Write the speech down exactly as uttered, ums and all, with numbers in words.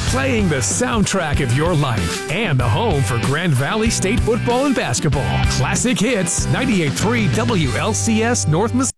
Playing the soundtrack of your life and the home for Grand Valley State football and basketball. Classic Hits, ninety-eight point three W L C S North Missouri.